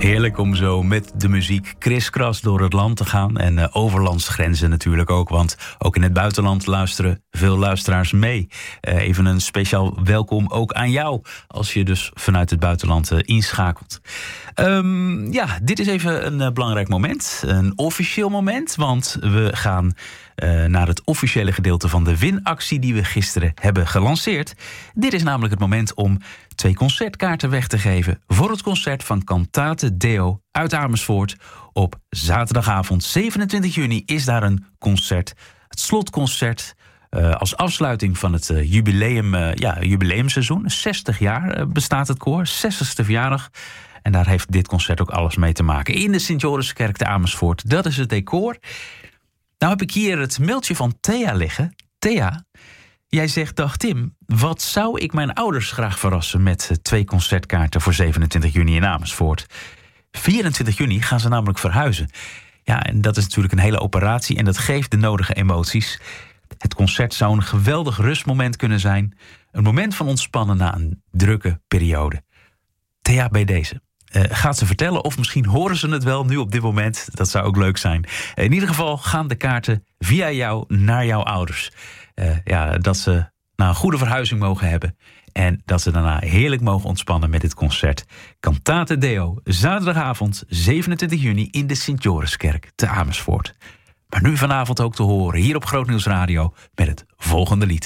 Heerlijk om zo met de muziek kriskras door het land te gaan. En overlandsgrenzen natuurlijk ook. Want ook in het buitenland luisteren veel luisteraars mee. Even een speciaal welkom ook aan jou. Als je dus vanuit het buitenland inschakelt. Dit is even een belangrijk moment. Een officieel moment. Want we gaan naar het officiële gedeelte van de winactie die we gisteren hebben gelanceerd. Dit is namelijk het moment om 2 concertkaarten weg te geven voor het concert van Cantate Deo uit Amersfoort. Op zaterdagavond 27 juni is daar een concert. Het slotconcert als afsluiting van het jubileumseizoen. 60 jaar bestaat het koor, 60ste verjaardag. En daar heeft dit concert ook alles mee te maken. In de Sint-Joriskerk te Amersfoort. Dat is het decor. Nou heb ik hier het mailtje van Thea liggen. Thea, jij zegt, dag Tim, wat zou ik mijn ouders graag verrassen met 2 concertkaarten voor 27 juni in Amersfoort. 24 juni gaan ze namelijk verhuizen. Ja, en dat is natuurlijk een hele operatie en dat geeft de nodige emoties. Het concert zou een geweldig rustmoment kunnen zijn. Een moment van ontspannen na een drukke periode. Thea, bij deze. Gaat ze vertellen of misschien horen ze het wel nu op dit moment. Dat zou ook leuk zijn. In ieder geval gaan de kaarten via jou naar jouw ouders. Dat ze een goede verhuizing mogen hebben. En dat ze daarna heerlijk mogen ontspannen met dit concert. Cantate Deo, zaterdagavond 27 juni in de Sint-Joriskerk te Amersfoort. Maar nu vanavond ook te horen hier op Groot Nieuws Radio met het volgende lied.